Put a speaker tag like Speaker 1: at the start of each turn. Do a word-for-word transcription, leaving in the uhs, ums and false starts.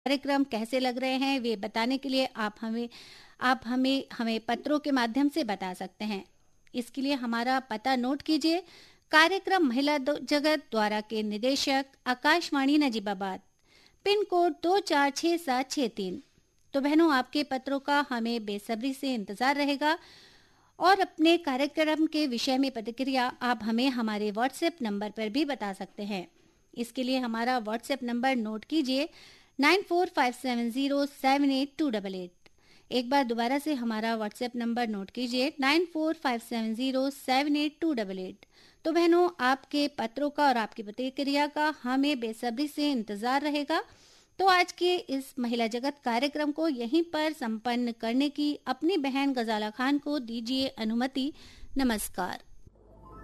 Speaker 1: कार्यक्रम कैसे लग रहे हैं वे बताने के लिए आप हमें आप हमें हमें पत्रों के माध्यम से बता सकते हैं। इसके लिए हमारा पता नोट कीजिए। कार्यक्रम महिला दो- जगत द्वारा के निदेशक, आकाशवाणी नजीबाबाद, पिन कोड दो चार छह सात छह तीन। तो बहनों, आपके पत्रों का हमें बेसब्री से इंतजार रहेगा और अपने कार्यक्रम के विषय में प्रतिक्रिया आप हमें हमारे व्हाट्सएप नंबर पर भी बता सकते हैं। इसके लिए हमारा व्हाट्सएप नंबर नोट कीजिए, nine four five seven zero seven eight to double eight. एक बार दोबारा से हमारा व्हाट्सएप नंबर नोट कीजिए, nine four five seven zero seven eight to double eight. तो बहनों, आपके पत्रों का और आपकी प्रतिक्रिया का हमें बेसब्री से इंतजार रहेगा। तो आज के इस महिला जगत कार्यक्रम को यहीं पर संपन्न करने की अपनी बहन गजाला खान को दीजिए अनुमति। नमस्कार।